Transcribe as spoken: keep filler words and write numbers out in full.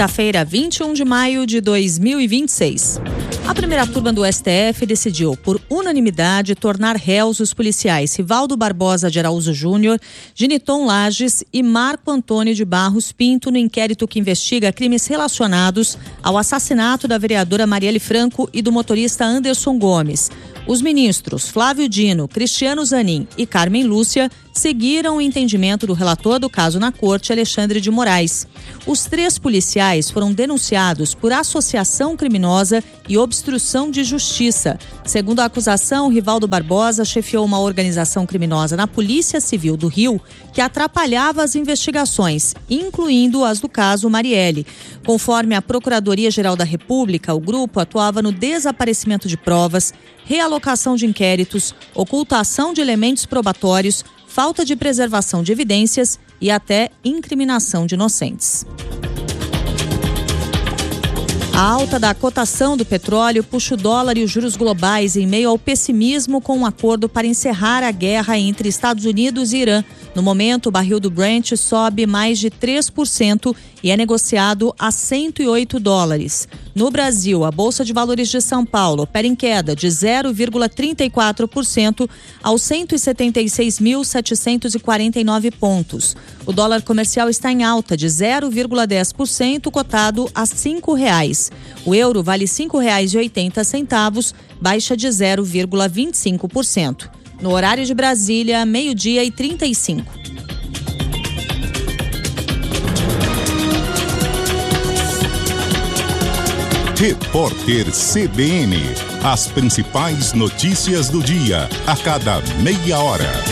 Quinta-feira, vinte e um de maio de dois mil e vinte e seis. A primeira turma do S T F decidiu, por unanimidade, tornar réus os policiais Rivaldo Barbosa de Araújo Júnior, Giniton Lages e Marco Antônio de Barros Pinto no inquérito que investiga crimes relacionados ao assassinato da vereadora Marielle Franco e do motorista Anderson Gomes. Os ministros Flávio Dino, Cristiano Zanin e Carmen Lúcia seguiram o entendimento do relator do caso na corte, Alexandre de Moraes. Os três policiais foram denunciados por associação criminosa e obstrução de justiça. Segundo a acusação, Rivaldo Barbosa chefiou uma organização criminosa na Polícia Civil do Rio que atrapalhava as investigações, incluindo as do caso Marielle. Conforme a Procuradoria-Geral da República, o grupo atuava no desaparecimento de provas, realocação de inquéritos, ocultação de elementos probatórios, falta de preservação de evidências e até incriminação de inocentes. A alta da cotação do petróleo puxa o dólar e os juros globais em meio ao pessimismo com um acordo para encerrar a guerra entre Estados Unidos e Irã. No momento, o barril do Brent sobe mais de três por cento e é negociado a cento e oito dólares. No Brasil, a Bolsa de Valores de São Paulo opera em queda de zero vírgula trinta e quatro por cento aos cento e setenta e seis mil setecentos e quarenta e nove pontos. O dólar comercial está em alta de zero vírgula dez por cento, cotado a cinco reais. O euro vale cinco reais e oitenta centavos, baixa de zero vírgula vinte e cinco por cento. No horário de Brasília, meio-dia e trinta e cinco. Repórter C B N. As principais notícias do dia, a cada meia hora.